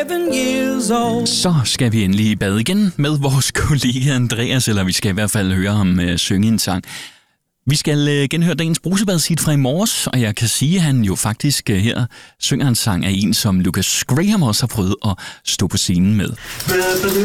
Så skal vi endelig i bad igen med vores kollega Andreas, eller vi skal i hvert fald høre ham synge en sang. Vi skal genhøre dagens brusebads-hit fra i morges, og jeg kan sige, at han jo faktisk her synger en sang af en, som Lucas Graham også har prøvet at stå på scenen med.